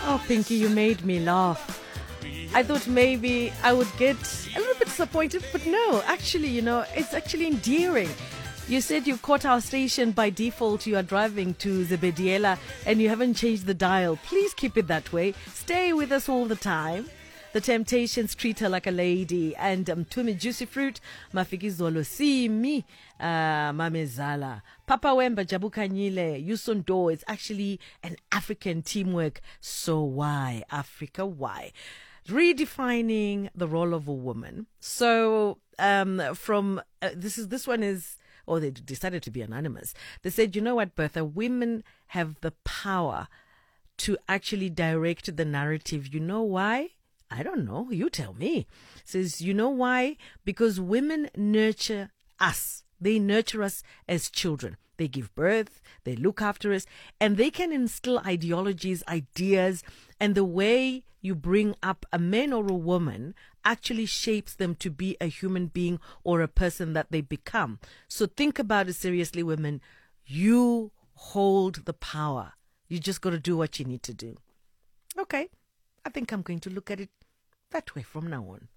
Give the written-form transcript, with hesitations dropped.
Oh, Pinky, you made me laugh. I thought maybe I would get a little bit disappointed, but no, actually, it's actually endearing. You said you caught our station by default. You are driving to Zebediela and you haven't changed the dial. Please keep it that way. Stay with us all the time. The Temptations, Treat Her Like a Lady, and Tumi Juicy Fruit, Mafiki Zolo, Simi, Mamezala, Papa Wemba, Jabuka Nyile, Yusundo. It's actually an African teamwork. So why, Africa, why? Redefining the role of a woman. So this one is, or they decided to be anonymous. They said, you know what, Bertha, women have the power to actually direct the narrative. You know why? I don't know. You tell me. Says, you know why? Because women nurture us. They nurture us as children. They give birth, they look after us, and they can instill ideologies, ideas, and the way you bring up a man or a woman actually shapes them to be a human being or a person that they become. So think about it seriously, women. You hold the power. You just got to do what you need to do. Okay. I think I'm going to look at it that way from now on.